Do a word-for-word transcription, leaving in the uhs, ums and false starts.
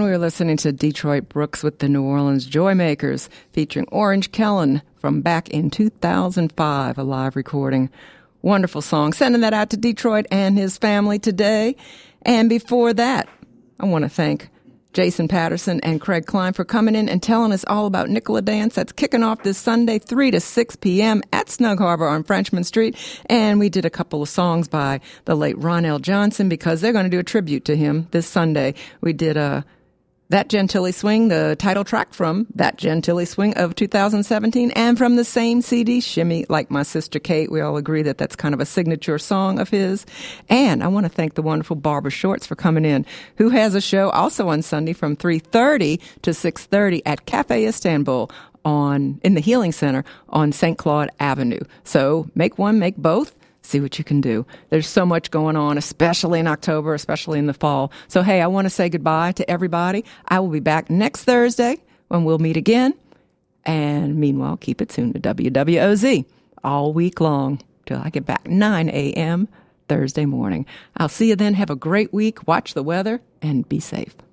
we were listening to Detroit Brooks with the New Orleans Joymakers, featuring Orange Kellen from back in two thousand five, a live recording. Wonderful song. Sending that out to Detroit and his family today. And before that, I want to thank Jason Patterson and Craig Klein for coming in and telling us all about Nicola Dance. That's kicking off this Sunday, three to six p.m. at Snug Harbor on Frenchman Street. And we did a couple of songs by the late Ron L. Johnson because they're going to do a tribute to him this Sunday. We did a That Gentilly Swing, the title track from That Gentilly Swing of two thousand seventeen, and from the same C D, Shimmy Like My Sister Kate. We all agree that that's kind of a signature song of his. And I want to thank the wonderful Barbara Shorts for coming in, who has a show also on Sunday from three thirty to six thirty at Cafe Istanbul on in the Healing Center on Saint Claude Avenue. So make one, make both. See what you can do. There's so much going on, especially in October, especially in the fall. So, hey, I want to say goodbye to everybody. I will be back next Thursday when we'll meet again. And meanwhile, keep it tuned to W W O Z all week long till I get back nine a.m. Thursday morning. I'll see you then. Have a great week. Watch the weather and be safe.